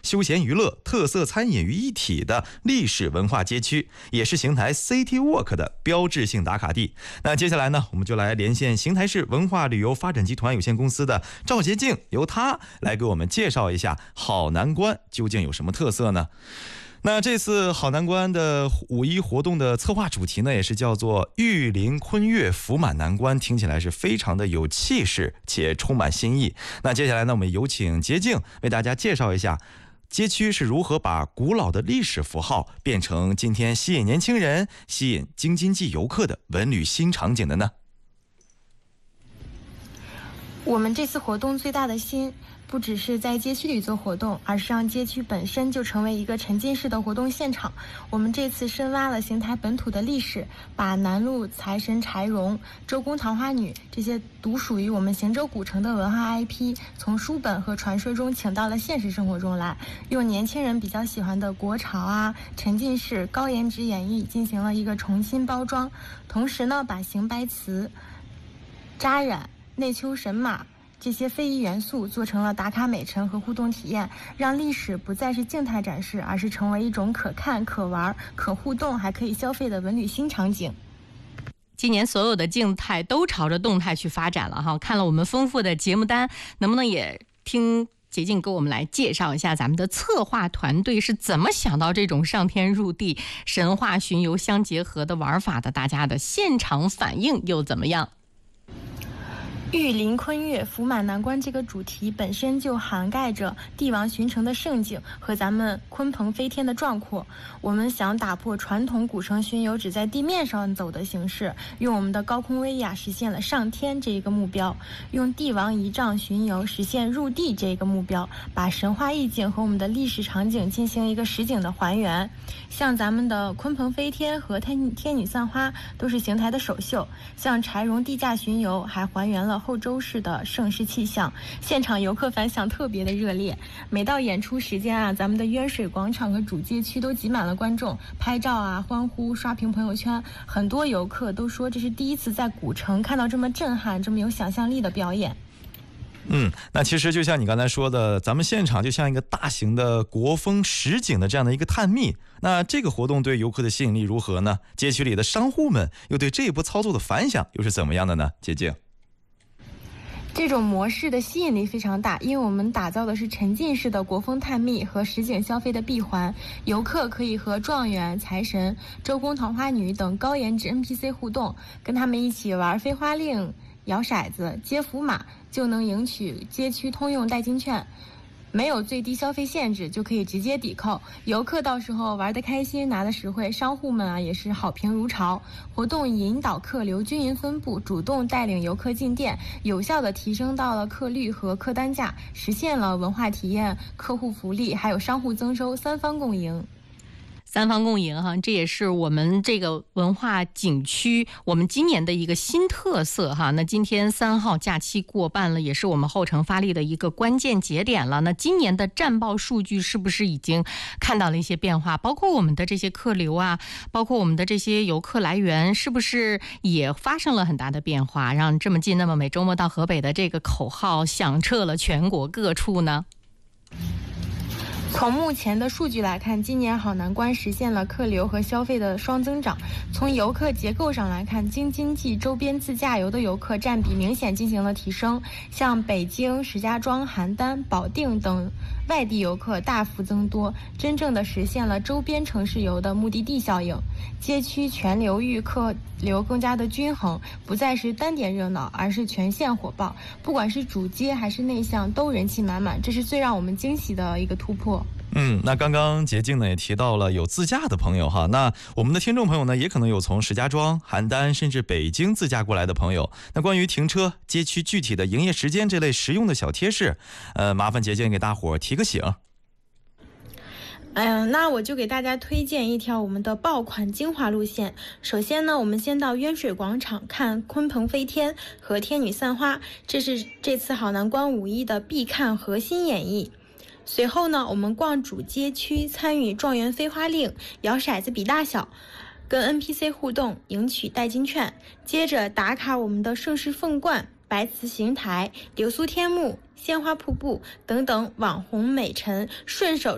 休闲娱乐、特色餐饮于一体的历史文化街区，也是邢台 City Walk 的标志性打卡地。那接下来呢，我们就来连线邢台市文化旅游发展集团有限公司的赵洁静，由他来给我们介绍一下好南关究竟有什么特色呢？那这次好南关的5·1活动的策划主题呢，也是叫做玉林昆乐福满南关，听起来是非常的有气势且充满新意。那接下来呢，我们有请洁静为大家介绍一下街区是如何把古老的历史符号变成今天吸引年轻人、吸引京津冀游客的文旅新场景的呢？ 我们这次活动最大的心不只是在街区里做活动，而是让街区本身就成为一个沉浸式的活动现场。我们这次深挖了邢台本土的历史，把南路财神柴荣、周公桃花女这些独属于我们邢州古城的文化 IP 从书本和传说中请到了现实生活中来，用年轻人比较喜欢的国潮啊、沉浸式、高颜值演绎进行了一个重新包装。同时呢，把邢白瓷、扎染、内丘神马这些非遗元素做成了打卡美陈和互动体验，让历史不再是静态展示，而是成为一种可看、可玩、可互动还可以消费的文旅新场景。 今年所有的静态都朝着动态去发展了哈，看了我们丰富的节目单，能不能也听洁静给我们来介绍一下咱们的策划团队是怎么想到这种上天入地、神话巡游相结合的玩法的？大家的现场反应又怎么样？ 玉林昆乐福满南关这个主题本身就涵盖着帝王巡城的盛景和咱们鲲鹏飞天的壮阔。我们想打破传统古城巡游只在地面上走的形式，用我们的高空威亚实现了上天这一个目标，用帝王仪仗巡游实现入地这个目标，把神话意境和我们的历史场景进行一个实景的还原。像咱们的鲲鹏飞天和天女散花都是邢台的首秀，像柴荣地驾巡游还还原了后周市的盛世气象，现场游客反响特别的热烈。每到演出时间啊，咱们的渊水广场和主街区都挤满了观众，拍照啊、欢呼、刷屏朋友圈。很多游客都说这是第一次在古城看到这么震撼、这么有想象力的表演。 那其实就像你刚才说的，咱们现场就像一个大型的国风实景的这样的一个探秘。那这个活动对游客的吸引力如何呢？街区里的商户们又对这一波操作的反响又是怎么样的呢？洁静。 这种模式的吸引力非常大，因为我们打造的是沉浸式的国风探秘和实景消费的闭环，游客可以和状元、财神、周公桃花女等高颜值 NPC 互动，跟他们一起玩飞花令、摇骰子、接福马，就能赢取街区通用代金券。没有最低消费限制，就可以直接抵扣。游客到时候玩得开心，拿得实惠，商户们啊也是好评如潮。活动引导客流均匀分布，主动带领游客进店，有效地提升到了客率和客单价，实现了文化体验、客户福利还有商户增收三方共赢。 三方共赢哈，这也是我们这个文化景区我们今年的一个新特色哈。那今天3号假期过半了，也是我们后程发力的一个关键节点了。那今年的战报数据是不是已经看到了一些变化？包括我们的这些客流啊，包括我们的这些游客来源，是不是也发生了很大的变化，让这么近那么美周末到河北的这个口号响彻了全国各处呢？ 从目前的数据来看，今年好南关实现了客流和消费的双增长。从游客结构上来看，京津冀周边自驾游的游客占比明显进行了提升，像北京、石家庄、邯郸、保定等外地游客大幅增多，真正的实现了周边城市游的目的地效应。街区全流域客流更加的均衡，不再是单点热闹，而是全线火爆。不管是主街还是内巷，都人气满满，这是最让我们惊喜的一个突破。 那刚刚洁静呢也提到了有自驾的朋友哈，那我们的听众朋友呢也可能有从石家庄、邯郸甚至北京自驾过来的朋友。那关于停车、街区具体的营业时间这类实用的小贴士，麻烦洁静给大伙提个醒。 那我就给大家推荐一条我们的爆款精华路线。首先呢，我们先到渊水广场看鲲鹏飞天和天女散花，这是这次好南关5·1的必看核心演绎。随后呢，我们逛主街区，参与状元飞花令、摇骰子比大小，跟 NPC 互动，赢取代金券。接着打卡我们的盛世凤冠、白瓷邢台、流苏天幕、鲜花瀑布等等网红美陈，顺手